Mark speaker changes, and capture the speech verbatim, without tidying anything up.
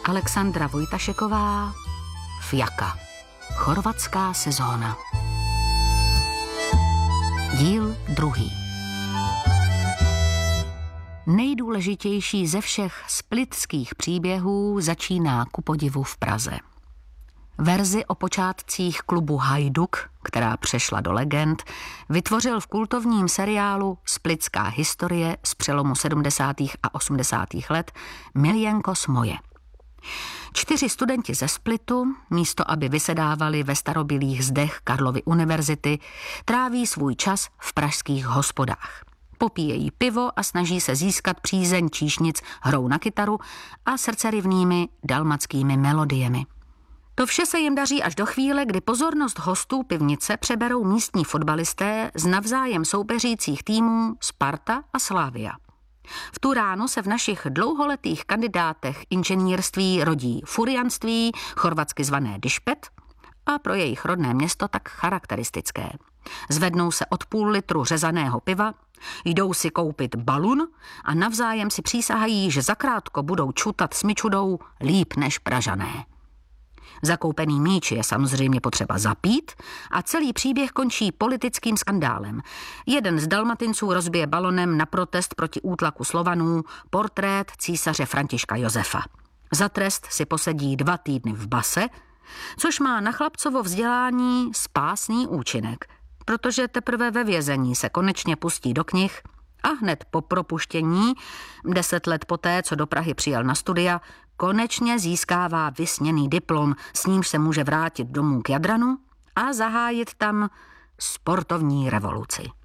Speaker 1: Alexandra Vojtašeková, Fjaka. Chorvatská sezóna. Díl druhý. Nejdůležitější ze všech splitských příběhů začíná ku podivu v Praze. Verzi o počátcích klubu Hajduk, která přešla do legend, vytvořil v kultovním seriálu Splitská historie z přelomu sedmdesátých a osmdesátých let Miljenko Smoje. Čtyři studenti ze Splitu, místo aby vysedávali ve starobylých zdech Karlovy univerzity, tráví svůj čas v pražských hospodách. Popíjejí pivo a snaží se získat přízeň číšnic hrou na kytaru a srdcerivnými dalmatskými melodiemi. To vše se jim daří až do chvíle, kdy pozornost hostů pivnice přeberou místní fotbalisté z navzájem soupeřících týmů Sparta a Slavia. V tu ránu se v našich dlouholetých kandidátech inženýrství rodí furianství, chorvatsky zvané dišpet, a pro jejich rodné město tak charakteristické. Zvednou se od půl litru řezaného piva, jdou si koupit balun a navzájem si přísahají, že zakrátko budou čutat smyčudou líp než Pražané. Zakoupený míč je samozřejmě potřeba zapít a celý příběh končí politickým skandálem. Jeden z Dalmatinců rozbije balonem na protest proti útlaku Slovanů portrét císaře Františka Josefa. Za trest si posedí dva týdny v base, což má na chlapcovo vzdělání spásný účinek, protože teprve ve vězení se konečně pustí do knih a hned po propuštění, deset let poté, co do Prahy přijel na studia, konečně získává vysněný diplom, s nímž se může vrátit domů k Jadranu a zahájit tam sportovní revoluci.